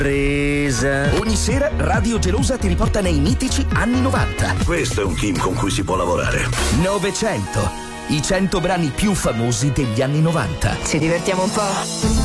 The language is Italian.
Presa. Ogni sera Radio Gelosa ti riporta nei mitici anni 90. Questo è un team con cui si può lavorare. 900. I 100 brani più famosi degli anni 90. Ci divertiamo un po'?